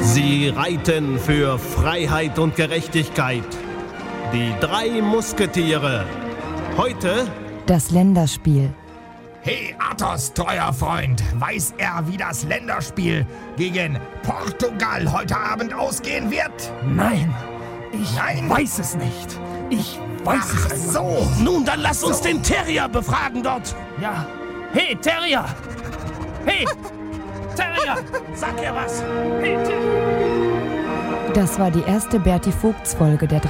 Sie reiten für Freiheit und Gerechtigkeit. Die 3 Musketiere. Heute das Länderspiel. Hey Athos, treuer Freund, weiß er, wie das Länderspiel gegen Portugal heute Abend ausgehen wird? Nein, ich weiß es nicht. Ich weiß es einfach so. nicht. Nun, dann lass uns den Terrier befragen dort. Ja. Hey, Terrier! Hey, Terrier! Sag ihr was! Hey, Terrier! Das war die erste Berti Vogts Folge der